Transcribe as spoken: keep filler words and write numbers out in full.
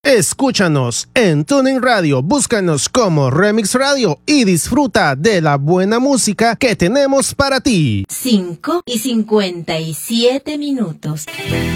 Escúchanos en TuneIn Radio, búscanos como Remix Radio y disfruta de la buena música que tenemos para ti. cinco y cincuenta y siete minutos.